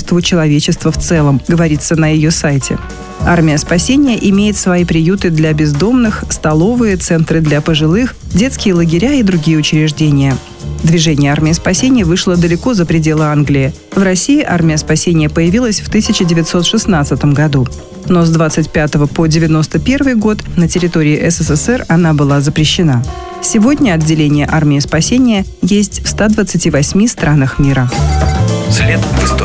благоустройству человечества в целом, говорится на ее сайте. Армия спасения имеет свои приюты для бездомных, столовые, центры для пожилых, детские лагеря и другие учреждения. Движение «Армия спасения» вышло далеко за пределы Англии. В России «Армия спасения» появилась в 1916 году. Но с 25 по 91 год на территории СССР она была запрещена. Сегодня отделение «Армии спасения» есть в 128 странах мира. След в истории.